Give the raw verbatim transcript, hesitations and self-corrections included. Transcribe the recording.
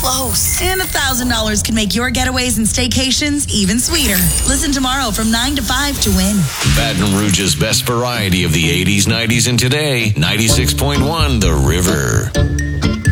close. And one thousand dollars can make your getaways and staycations even sweeter. Listen tomorrow from nine to five to win. Baton Rouge's best variety of the eighties, nineties, and today. ninety-six point one The River.